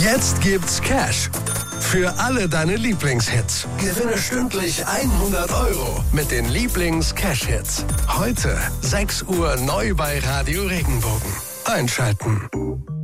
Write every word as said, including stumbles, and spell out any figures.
Jetzt gibt's Cash für alle deine Lieblingshits. Gewinne stündlich hundert Euro mit den Lieblings-Cash-Hits. Heute sechs Uhr neu bei Radio Regenbogen. Einschalten.